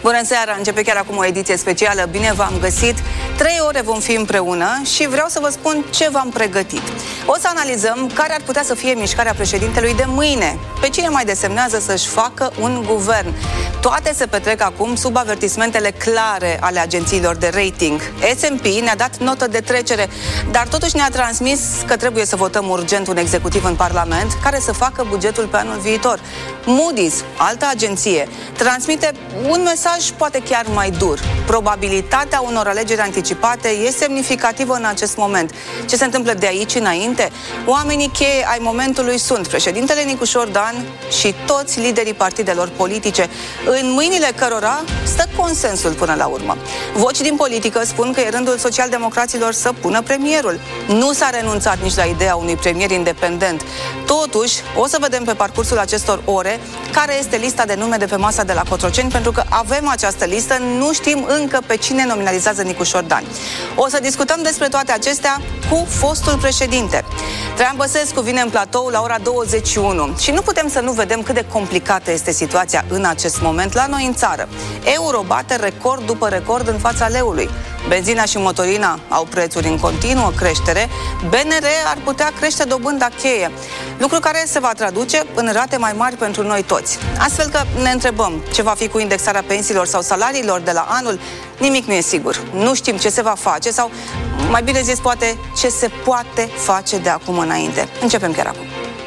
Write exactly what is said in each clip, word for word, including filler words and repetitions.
Bună seara! Începe chiar acum o ediție specială. Bine v-am găsit! Trei ore vom fi împreună și vreau să vă spun ce v-am pregătit. O să analizăm care ar putea să fie mișcarea președintelui de mâine. Pe cine mai desemnează să-și facă un guvern. Toate se petrec acum sub avertismentele clare ale agențiilor de rating. S and P ne-a dat notă de trecere, dar totuși ne-a transmis că trebuie să votăm urgent un executiv în Parlament care să facă bugetul pe anul viitor. Moody's, altă agenție, transmite un mesaj poate chiar mai dur. Probabilitatea unor alegeri anticipate e semnificativă în acest moment. Ce se întâmplă de aici înainte? Oamenii cheie ai momentului sunt președintele Nicușor Dan și toți liderii partidelor politice, în mâinile cărora stă consensul până la urmă. Voci din politică spun că e rândul socialdemocraților să pună premierul. Nu s-a renunțat nici la ideea unui premier independent. Totuși, o să vedem pe parcursul acestor ore care este lista de nume de pe masa de la Cotroceni, pentru că avem această listă, nu știm încă pe cine nominalizează Nicușor Dan. O să discutăm despre toate acestea cu fostul președinte. Traian Băsescu vine în platou la ora douăzeci și unu și nu putem să nu vedem cât de complicată este situația în acest moment la noi în țară. Euro bate record după record în fața leului. Benzina și motorina au prețuri în continuă creștere. B N R ar putea crește dobânda cheie, lucru care se va traduce în rate mai mari pentru noi toți. Astfel că ne întrebăm ce va fi cu indexarea pensiilor sau salariilor de la anul. Nimic nu e sigur. Nu știm ce se va face sau, mai bine zis, poate ce se poate face de acum înainte. Începem chiar acum.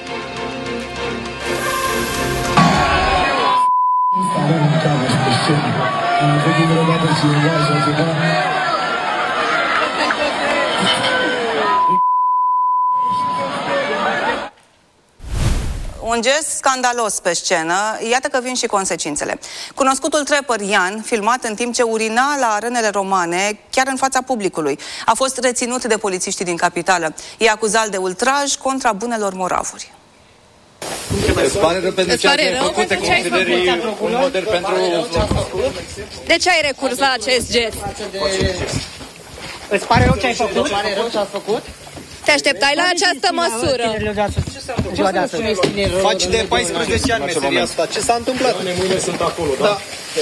Un gest scandalos pe scenă, iată că vin și consecințele. Cunoscutul trapper Ian, filmat în timp ce urina la arenele romane, chiar în fața publicului, a fost reținut de polițiștii din capitală. E acuzat de ultraj contra bunelor moravuri. Îți pare rău pentru ce ai făcut? Te consideri un model pentru... De ce ai recurs la acest gest? Îți pare rău ce ai făcut? Îți pare rău ce ai făcut? Te așteptai la această măsură? Ziua de astăzi. Faci de paisprezece ani meseria asta. Ce s-a întâmplat? Mâine sunt acolo, da?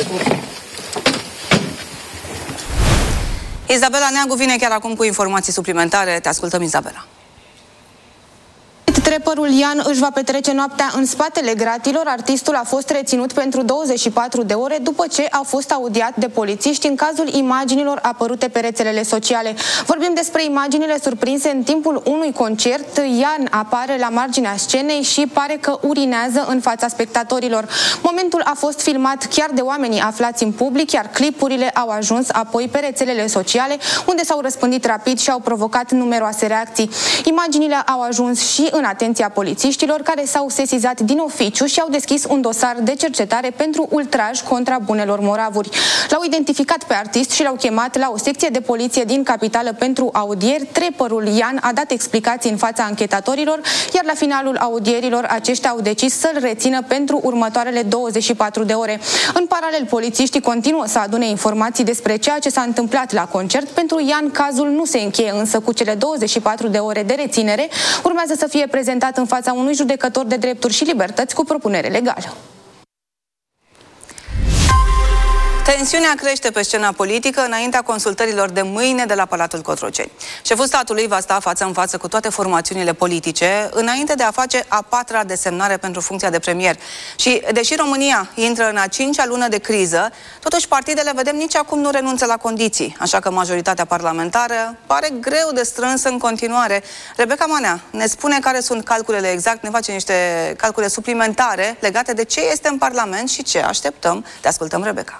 Izabela Neagu vine chiar acum cu informații suplimentare. Te ascultăm, Izabela. Trapperul Ian își va petrece noaptea în spatele gratilor. Artistul a fost reținut pentru douăzeci și patru de ore după ce a fost audiat de polițiști în cazul imaginilor apărute pe rețelele sociale. Vorbim despre imaginile surprinse în timpul unui concert. Ian apare la marginea scenei și pare că urinează în fața spectatorilor. Momentul a fost filmat chiar de oamenii aflați în public, iar clipurile au ajuns apoi pe rețelele sociale, unde s-au răspândit rapid și au provocat numeroase reacții. Imaginile au ajuns și în atenția polițiștilor, care s-au sesizat din oficiu și au deschis un dosar de cercetare pentru ultraj contra bunelor moravuri. L-au identificat pe artist și l-au chemat la o secție de poliție din capitală pentru audieri. Trapperul Ian a dat explicații în fața anchetatorilor, iar la finalul audierilor aceștia au decis să-l rețină pentru următoarele douăzeci și patru de ore. În paralel, polițiștii continuă să adune informații despre ceea ce s-a întâmplat la concert. Pentru Ian, cazul nu se încheie însă cu cele douăzeci și patru de ore de reținere. Urmează să fie prezentat în fața unui judecător de drepturi și libertăți cu propunere legală. Tensiunea crește pe scena politică înaintea consultărilor de mâine de la Palatul Cotroceni. Șeful statului va sta față în față cu toate formațiunile politice înainte de a face a patra desemnare pentru funcția de premier. Și deși România intră în a cincea lună de criză, totuși partidele, vedem, nici acum nu renunță la condiții. Așa că majoritatea parlamentară pare greu de strânsă în continuare. Rebecca Manea ne spune care sunt calculele exact, ne face niște calcule suplimentare legate de ce este în Parlament și ce așteptăm. Te ascultăm, Rebecca.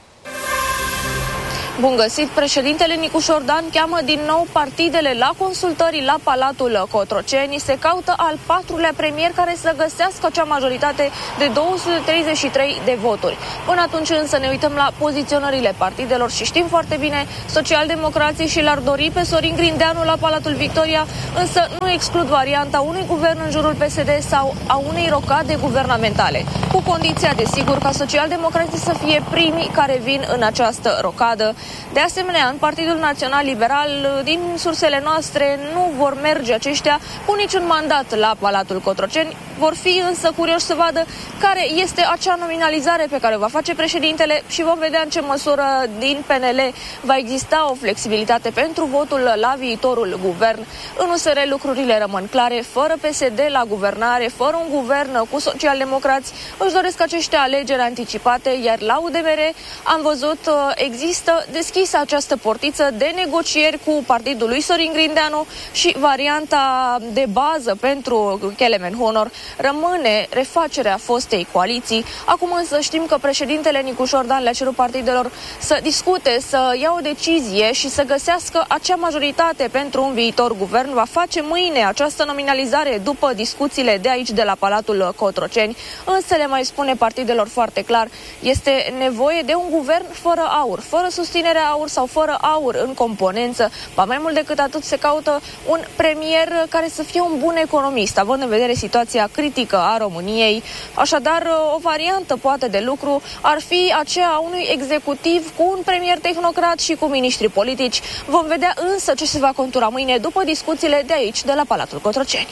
Bun găsit! Președintele Nicușor Dan cheamă din nou partidele la consultări la Palatul Cotroceni. Se caută al patrulea premier care să găsească acea majoritate de două sute treizeci și trei de voturi. Până atunci însă ne uităm la poziționările partidelor și știm foarte bine, socialdemocrații și l-ar dori pe Sorin Grindeanu la Palatul Victoria, însă nu exclud varianta unui guvern în jurul P S D sau a unei rocade guvernamentale, cu condiția, desigur, ca socialdemocrații să fie primii care vin în această rocadă. De asemenea, în Partidul Național Liberal, din sursele noastre, nu vor merge aceștia cu niciun mandat la Palatul Cotroceni, vor fi însă curioși să vadă care este acea nominalizare pe care o va face președintele și vom vedea în ce măsură din P N L va exista o flexibilitate pentru votul la viitorul guvern. În U S R lucrurile rămân clare, fără P S D la guvernare, fără un guvern cu socialdemocrați, își doresc acești alegeri anticipate, iar la U D M R am văzut există deschisă această portiță de negocieri cu partidul lui Sorin Grindeanu și varianta de bază pentru Kelemen Honor rămâne refacerea fostei coaliții. Acum însă știm că președintele Nicu Șordan le-a cerut partidelor să discute, să ia o decizie și să găsească acea majoritate pentru un viitor guvern. Va face mâine această nominalizare după discuțiile de aici, de la Palatul Cotroceni, însă le mai spune partidelor foarte clar, este nevoie de un guvern fără aur, fără susținerea aur sau fără aur în componență. Ba mai mult decât atât, se caută un premier care să fie un bun economist, având în vedere situația critică a României. Așadar, o variantă poate de lucru ar fi aceea a unui executiv cu un premier tehnocrat și cu miniștri politici. Vom vedea însă ce se va contura mâine după discuțiile de aici, de la Palatul Cotroceni.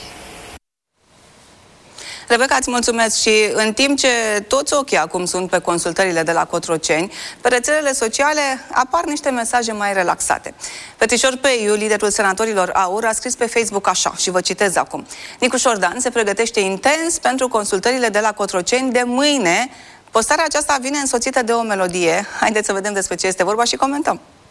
Rebecca, îți mulțumesc. Și în timp ce toți ochii acum sunt pe consultările de la Cotroceni, pe rețelele sociale apar niște mesaje mai relaxate. Petrișor Peiu, liderul senatorilor AUR, a scris pe Facebook așa, și vă citez acum: Nicu Șordan se pregătește intens pentru consultările de la Cotroceni de mâine. Postarea aceasta vine însoțită de o melodie. Haideți să vedem despre ce este vorba și comentăm.